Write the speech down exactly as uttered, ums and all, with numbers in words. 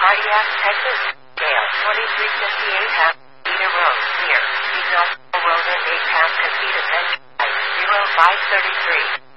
Cardiac, Texas. Gale, twenty-three fifty-eight half Cedar Road, near Eagle Road and eight half Casita Bench, zero five thirty-three.